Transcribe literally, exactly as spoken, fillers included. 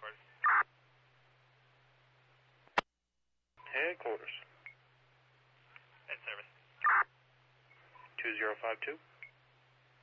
recorded. Headquarters. Head service. two zero five two.